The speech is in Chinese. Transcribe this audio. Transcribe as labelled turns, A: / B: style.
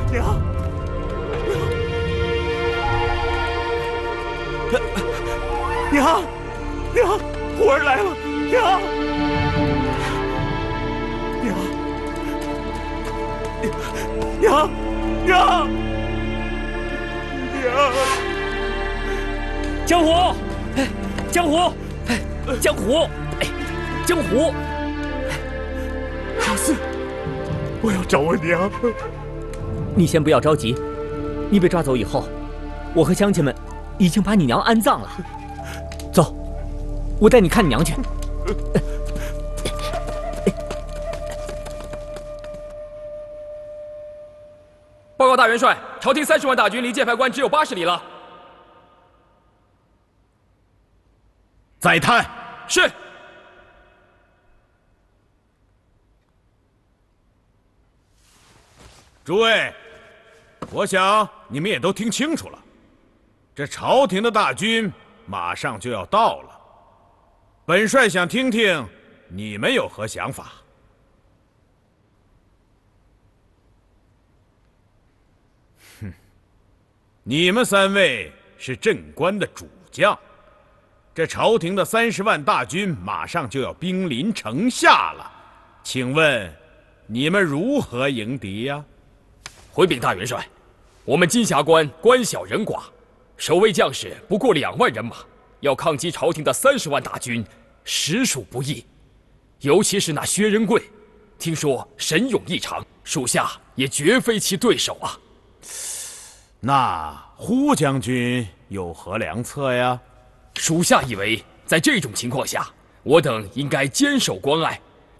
A: 娘，娘，娘，虎儿来了，娘，娘，娘，
B: 江湖，江湖，江湖，江湖，
A: 老四，我要找我娘。
B: 你先不要着急，你被抓走以后，我和乡亲们已经把你娘安葬了。走，我带你看你娘去。
C: 报告大元帅，朝廷30万大军离界牌关只有80里了。
D: 再探。
C: 是。
D: 诸位，我想你们也都听清楚了，这朝廷的大军马上就要到了。本帅想听听你们有何想法。你们3位是镇关的主将，这朝廷的30万大军马上就要兵临城下了，请问你们如何迎敌呀？
C: 回禀大元帅，我们金霞关关小人寡，守卫将士不过2万人马，要抗击朝廷的30万大军，实属不易。尤其是那薛仁贵，听说神勇异常，属下也绝非其对手啊。
D: 那呼将军有何良策呀？
C: 属下以为，在这种情况下，我等应该坚守关隘，